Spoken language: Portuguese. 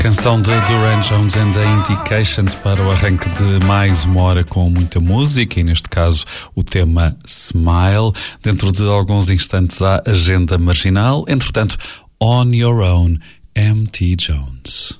Canção de Duran Jones and the Indications para o arranque de mais uma hora com muita música e neste caso o tema Smile. Dentro de alguns instantes a agenda marginal. Entretanto, On Your Own, M.T. Jones.